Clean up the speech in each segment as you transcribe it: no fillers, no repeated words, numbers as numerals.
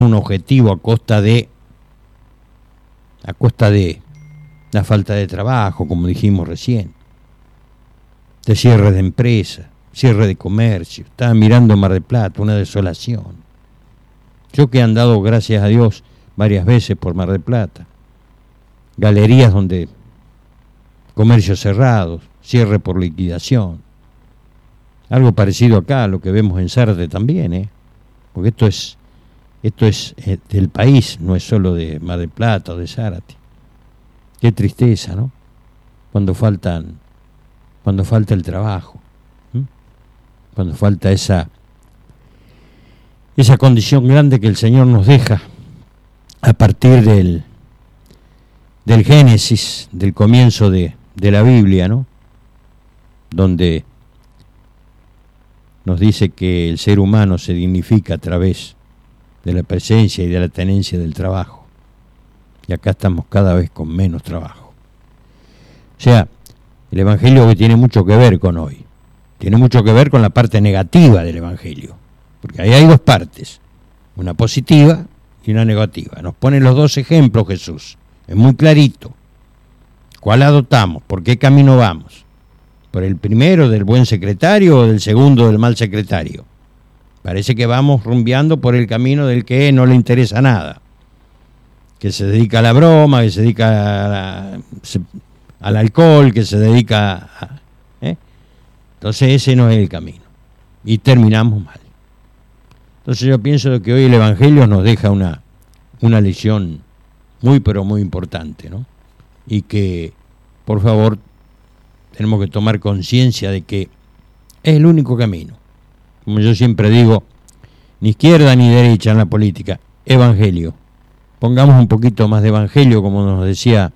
un objetivo a costa de la falta de trabajo, como dijimos recién, de cierre de empresas, cierre de comercio. Estaba mirando Mar del Plata, una desolación. Yo que he andado, gracias a Dios, varias veces por Mar del Plata, galerías donde comercios cerrados, cierre por liquidación, algo parecido acá a lo que vemos en Zárate también, porque esto es del país, no es solo de Mar del Plata o de Zárate. Qué tristeza, ¿no? Cuando falta el trabajo, cuando falta esa condición grande que el Señor nos deja a partir del Génesis, del comienzo de la Biblia, ¿no? Donde nos dice que el ser humano se dignifica a través de la presencia y de la tenencia del trabajo. Y acá estamos cada vez con menos trabajo. O sea, el Evangelio que tiene mucho que ver con hoy, tiene mucho que ver con la parte negativa del Evangelio, porque ahí hay dos partes, una positiva y una negativa. Nos pone los dos ejemplos Jesús, es muy clarito. ¿Cuál adoptamos? ¿Por qué camino vamos? ¿Por el primero del buen secretario o del segundo del mal secretario? Parece que vamos rumbeando por el camino del que no le interesa nada, que se dedica a la broma, que se dedica al alcohol, que se dedica a... Entonces ese no es el camino. Y terminamos mal. Entonces yo pienso que hoy el Evangelio nos deja una lección muy pero muy importante, ¿no? Y que, por favor, tenemos que tomar conciencia de que es el único camino. Como yo siempre digo, ni izquierda ni derecha en la política, Evangelio. Pongamos un poquito más de Evangelio, como nos decía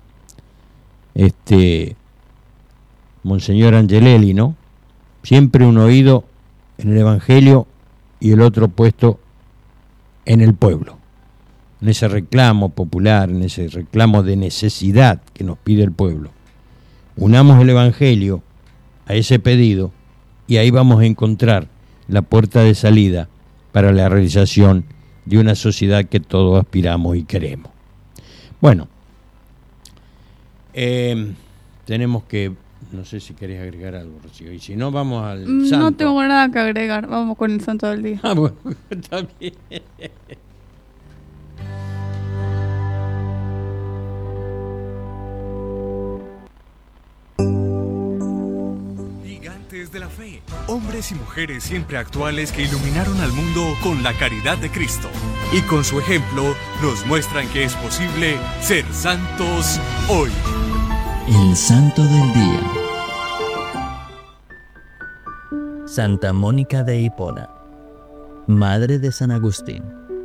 Monseñor Angelelli, ¿no? Siempre un oído en el Evangelio y el otro puesto en el pueblo, en ese reclamo popular, en ese reclamo de necesidad que nos pide el pueblo. Unamos el Evangelio a ese pedido y ahí vamos a encontrar la puerta de salida para la realización de una sociedad que todos aspiramos y queremos. Bueno, tenemos que, no sé si querés agregar algo, Rocío, y si no vamos al santo. No tengo nada que agregar, vamos con el santo del día. Bueno, está bien. De la fe, hombres y mujeres siempre actuales que iluminaron al mundo con la caridad de Cristo y con su ejemplo nos muestran que es posible ser santos hoy. El santo del día. Santa Mónica de Hipona, madre de San Agustín.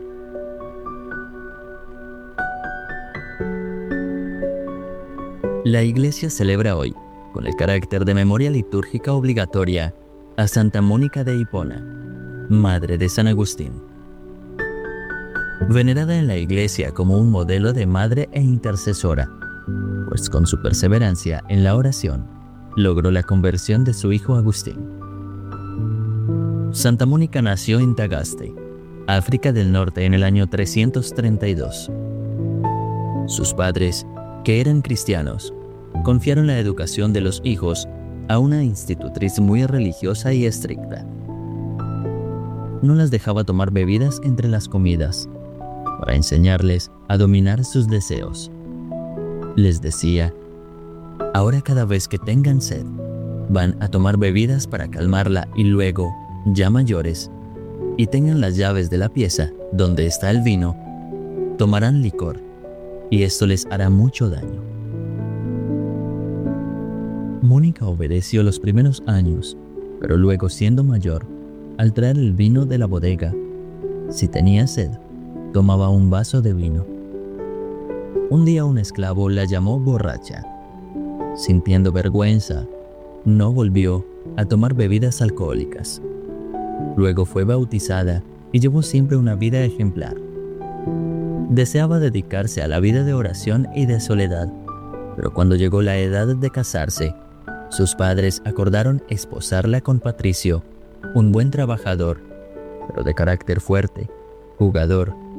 La Iglesia celebra hoy, con el carácter de memoria litúrgica obligatoria, a Santa Mónica de Hipona, madre de San Agustín. Venerada en la Iglesia como un modelo de madre e intercesora, pues con su perseverancia en la oración, logró la conversión de su hijo Agustín. Santa Mónica nació en Tagaste, África del Norte, en el año 332. Sus padres, que eran cristianos, confiaron la educación de los hijos a una institutriz muy religiosa y estricta. No las dejaba tomar bebidas entre las comidas, para enseñarles a dominar sus deseos. Les decía: ahora cada vez que tengan sed, van a tomar bebidas para calmarla y luego, ya mayores, y tengan las llaves de la pieza donde está el vino, tomarán licor, y esto les hará mucho daño. Mónica obedeció los primeros años, pero luego, siendo mayor, al traer el vino de la bodega, si tenía sed, tomaba un vaso de vino. Un día un esclavo la llamó borracha. Sintiendo vergüenza, no volvió a tomar bebidas alcohólicas. Luego fue bautizada y llevó siempre una vida ejemplar. Deseaba dedicarse a la vida de oración y de soledad, pero cuando llegó la edad de casarse, sus padres acordaron esposarla con Patricio, un buen trabajador, pero de carácter fuerte, jugador